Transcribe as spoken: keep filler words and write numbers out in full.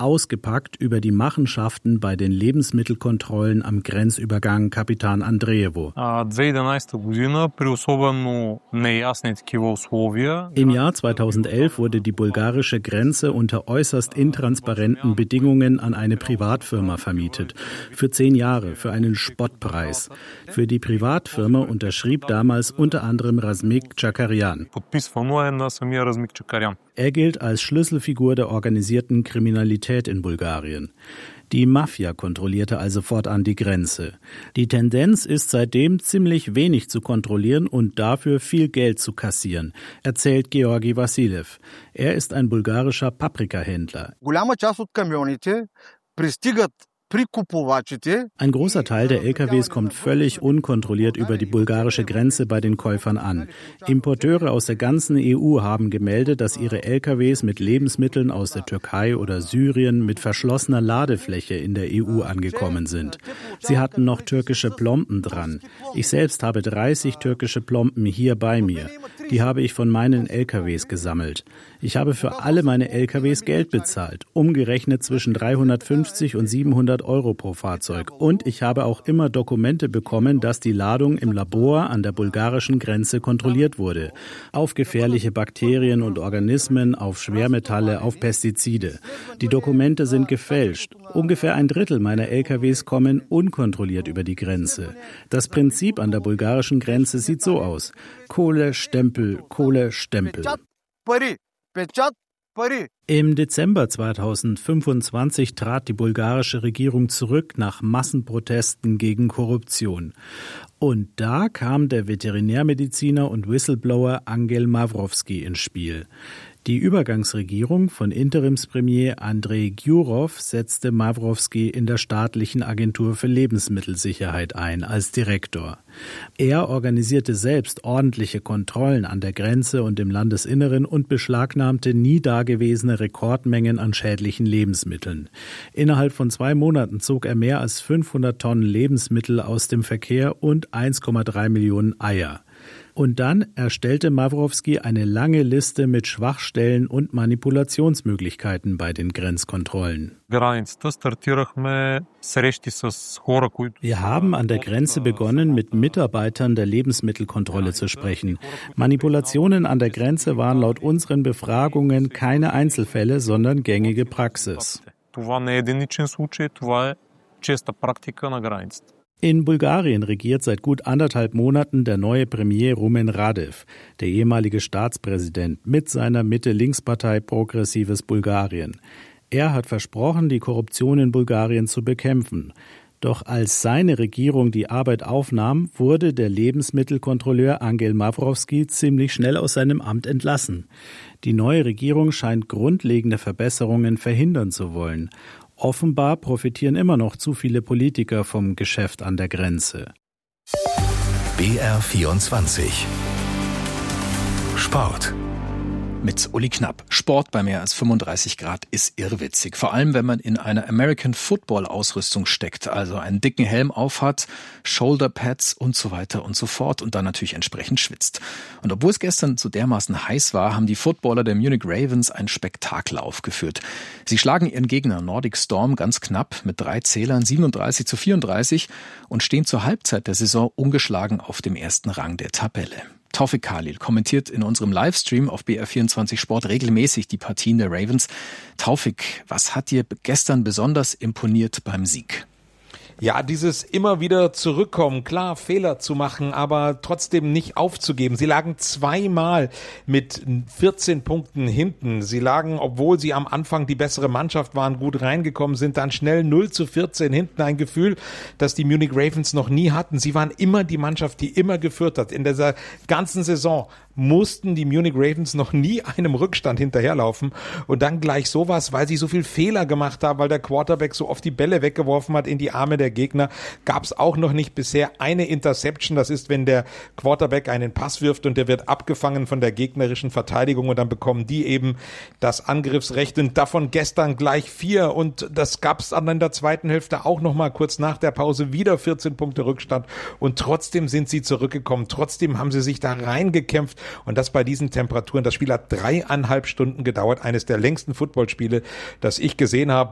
ausgepackt über die Machenschaften bei den Lebensmittelkontrollen am Grenzübergang Kapitan Andreewo. Im Jahr zweitausendelf wurde die bulgarische Grenze unter äußerst intransparenten Bedingungen an eine Privatfirma vermietet. Für zehn Jahre, für einen Spottpreis. Für die Privatfirma unterschrieb damals unter anderem Razmik Čakaryan. Er gilt als Schlüsselfigur der organisierten Kriminalität in Bulgarien. Die Mafia kontrollierte also fortan die Grenze. Die Tendenz ist seitdem ziemlich wenig zu kontrollieren und dafür viel Geld zu kassieren, erzählt Georgi Vassilev. Er ist ein bulgarischer Paprikahändler. Ein großer Teil der L K Ws kommt völlig unkontrolliert über die bulgarische Grenze bei den Käufern an. Importeure aus der ganzen E U haben gemeldet, dass ihre L K Ws mit Lebensmitteln aus der Türkei oder Syrien mit verschlossener Ladefläche in der E U angekommen sind. Sie hatten noch türkische Plomben dran. Ich selbst habe dreißig türkische Plomben hier bei mir. Die habe ich von meinen L K Ws gesammelt. Ich habe für alle meine L K Ws Geld bezahlt, umgerechnet zwischen dreihundertfünfzig und siebenhundert Euro pro Fahrzeug. Und ich habe auch immer Dokumente bekommen, dass die Ladung im Labor an der bulgarischen Grenze kontrolliert wurde. Auf gefährliche Bakterien und Organismen, auf Schwermetalle, auf Pestizide. Die Dokumente sind gefälscht. Ungefähr ein Drittel meiner L K Ws kommen unkontrolliert über die Grenze. Das Prinzip an der bulgarischen Grenze sieht so aus. Kohle, Stempel, Kohle, Stempel. Im Dezember zweitausendfünfundzwanzig trat die bulgarische Regierung zurück nach Massenprotesten gegen Korruption. Und da kam der Veterinärmediziner und Whistleblower Angel Mavrovski ins Spiel. Die Übergangsregierung von Interimspremier Andrei Gyurov setzte Mavrovski in der staatlichen Agentur für Lebensmittelsicherheit ein als Direktor. Er organisierte selbst ordentliche Kontrollen an der Grenze und im Landesinneren und beschlagnahmte nie dagewesene Rekordmengen an schädlichen Lebensmitteln. Innerhalb von zwei Monaten zog er mehr als fünfhundert Tonnen Lebensmittel aus dem Verkehr und eins Komma drei Millionen Eier. Und dann erstellte Mavrovski eine lange Liste mit Schwachstellen und Manipulationsmöglichkeiten bei den Grenzkontrollen. Wir haben an der Grenze begonnen, mit Mitarbeitern der Lebensmittelkontrolle zu sprechen. Manipulationen an der Grenze waren laut unseren Befragungen keine Einzelfälle, sondern gängige Praxis. In Bulgarien regiert seit gut anderthalb Monaten der neue Premier Rumen Radev, der ehemalige Staatspräsident, mit seiner Mitte-Links-Partei Progressives Bulgarien. Er hat versprochen, die Korruption in Bulgarien zu bekämpfen. Doch als seine Regierung die Arbeit aufnahm, wurde der Lebensmittelkontrolleur Angel Mavrovski ziemlich schnell aus seinem Amt entlassen. Die neue Regierung scheint grundlegende Verbesserungen verhindern zu wollen. Offenbar profitieren immer noch zu viele Politiker vom Geschäft an der Grenze. B R vierundzwanzig Sport. Mit Uli Knapp. Sport bei mehr als fünfunddreißig Grad ist irrwitzig. Vor allem, wenn man in einer American Football Ausrüstung steckt, also einen dicken Helm aufhat, Shoulderpads und so weiter und so fort und dann natürlich entsprechend schwitzt. Und obwohl es gestern so dermaßen heiß war, haben die Footballer der Munich Ravens ein Spektakel aufgeführt. Sie schlagen ihren Gegner Nordic Storm ganz knapp mit drei Zählern siebenunddreißig zu vierunddreißig und stehen zur Halbzeit der Saison ungeschlagen auf dem ersten Rang der Tabelle. Taufik Khalil kommentiert in unserem Livestream auf B R vierundzwanzig Sport regelmäßig die Partien der Ravens. Taufik, was hat dir gestern besonders imponiert beim Sieg? Ja, dieses immer wieder zurückkommen, klar, Fehler zu machen, aber trotzdem nicht aufzugeben. Sie lagen zweimal mit vierzehn Punkten hinten. Sie lagen, obwohl sie am Anfang die bessere Mannschaft waren, gut reingekommen sind, dann schnell null zu vierzehn hinten. Ein Gefühl, das die Munich Ravens noch nie hatten. Sie waren immer die Mannschaft, die immer geführt hat. In dieser ganzen Saison mussten die Munich Ravens noch nie einem Rückstand hinterherlaufen und dann gleich sowas, weil sie so viel Fehler gemacht haben, weil der Quarterback so oft die Bälle weggeworfen hat in die Arme der Gegner, gab es auch noch nicht bisher eine Interception. Das ist, wenn der Quarterback einen Pass wirft und der wird abgefangen von der gegnerischen Verteidigung und dann bekommen die eben das Angriffsrecht und davon gestern gleich vier und das gab es dann in der zweiten Hälfte auch noch mal kurz nach der Pause wieder vierzehn Punkte Rückstand und trotzdem sind sie zurückgekommen, trotzdem haben sie sich da reingekämpft. Und das bei diesen Temperaturen. Das Spiel hat dreieinhalb Stunden gedauert. Eines der längsten Footballspiele, das ich gesehen habe.